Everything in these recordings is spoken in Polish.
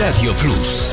Radio Plus.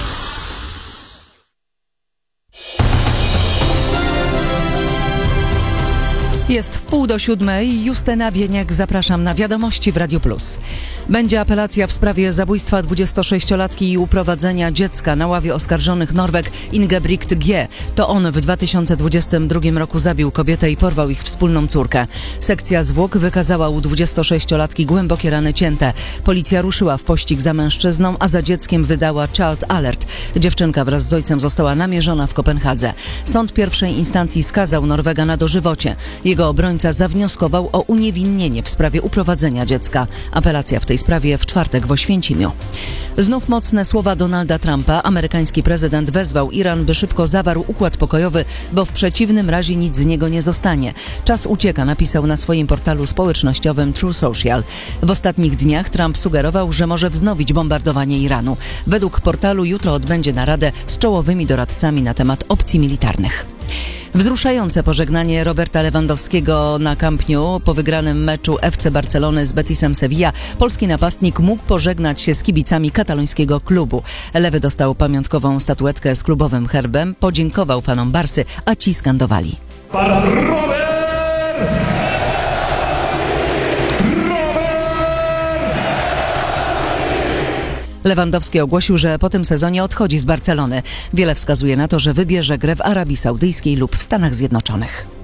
Jest 6:30. Justyna Bieniek, zapraszam na Wiadomości w Radio Plus. Będzie apelacja w sprawie zabójstwa 26-latki i uprowadzenia dziecka. Na ławie oskarżonych Norweg Ingebrigt G. To on w 2022 roku zabił kobietę i porwał ich wspólną córkę. Sekcja zwłok wykazała u 26-latki głębokie rany cięte. Policja ruszyła w pościg za mężczyzną, a za dzieckiem wydała Child Alert. Dziewczynka wraz z ojcem została namierzona w Kopenhadze. Sąd pierwszej instancji skazał Norwega na dożywocie. Jego obrońca zawnioskował o uniewinnienie w sprawie uprowadzenia dziecka. Apelacja w tej sprawie w czwartek w Oświęcimiu. Znów mocne słowa Donalda Trumpa. Amerykański prezydent wezwał Iran, by szybko zawarł układ pokojowy, bo w przeciwnym razie nic z niego nie zostanie. Czas ucieka, napisał na swoim portalu społecznościowym True Social. W ostatnich dniach Trump sugerował, że może wznowić bombardowanie Iranu. Według portalu jutro odbędzie naradę z czołowymi doradcami na temat opcji militarnych. Wzruszające pożegnanie Roberta Lewandowskiego na Camp Nou po wygranym meczu FC Barcelony z Betisem Sevilla. Polski napastnik mógł pożegnać się z kibicami katalońskiego klubu. Lewy dostał pamiątkową statuetkę z klubowym herbem, podziękował fanom Barsy, a ci skandowali: Robert! Lewandowski ogłosił, że po tym sezonie odchodzi z Barcelony. Wiele wskazuje na to, że wybierze grę w Arabii Saudyjskiej lub w Stanach Zjednoczonych.